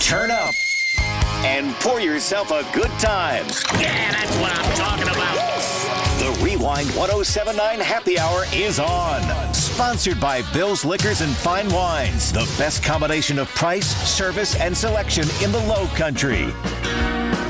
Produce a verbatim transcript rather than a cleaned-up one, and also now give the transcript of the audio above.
turn up, and pour yourself a good time. Yeah, that's what I'm talking about. The Rewind one oh seven point nine Happy Hour is on. Sponsored by Bill's Liquors and Fine Wines. The best combination of price, service, and selection in the Low Country.